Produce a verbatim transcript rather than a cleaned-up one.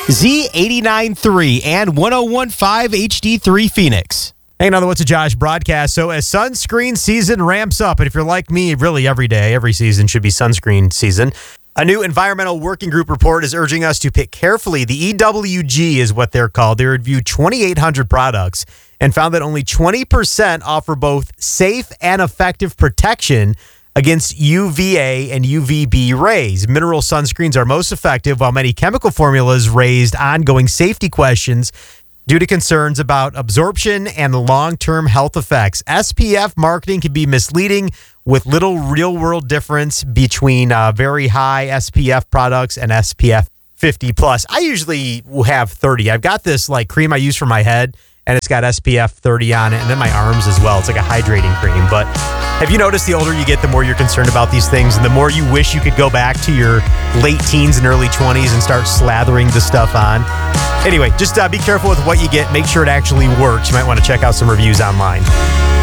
Z eighty-nine point three and one oh one point five H D three Phoenix. Hanging on the What's a Josh broadcast. So as sunscreen season ramps up, and if you're like me, really every day, every season should be sunscreen season, a new environmental working group report is urging us to pick carefully. The E W G is what they're called. They reviewed twenty-eight hundred products and found that only twenty percent offer both safe and effective protection against U V A and U V B rays. Mineral sunscreens are most effective, while many chemical formulas raised ongoing safety questions due to concerns about absorption and long-term health effects. S P F marketing can be misleading, with little real-world difference between uh, very high S P F products and S P F fifty plus. I usually will have thirty. I've got this like cream I use for my head, and it's got S P F thirty on it, and then my arms as well. It's like a hydrating cream. But have you noticed the older you get, the more you're concerned about these things, and the more you wish you could go back to your late teens and early twenties and start slathering the stuff on? Anyway, just uh, be careful with what you get. Make sure it actually works. You might want to check out some reviews online.